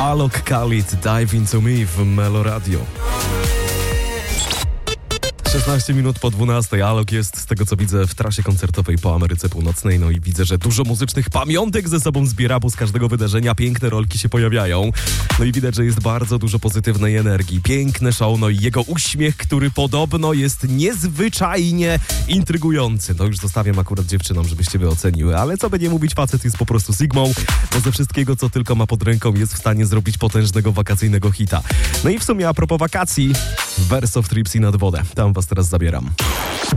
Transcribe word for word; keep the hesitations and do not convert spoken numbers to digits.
Alok Khalid, Dive Into Me w Meloradio. szesnaście minut po dwunastej. Alok jest, z tego co widzę, w trasie koncertowej po Ameryce Północnej. No i widzę, że dużo muzycznych pamiątek ze sobą zbiera, bo z każdego wydarzenia piękne rolki się pojawiają. No i widać, że jest bardzo dużo pozytywnej energii. Piękne show, no i jego uśmiech, który podobno jest niezwyczajnie intrygujący. To już zostawiam akurat dziewczynom, żebyście wy oceniły. Ale co by nie mówić, facet jest po prostu Sigmą, bo ze wszystkiego, co tylko ma pod ręką, jest w stanie zrobić potężnego wakacyjnego hita. No i w sumie a propos wakacji, Verse of Tripsy nad wodę. Tam was teraz zabieram.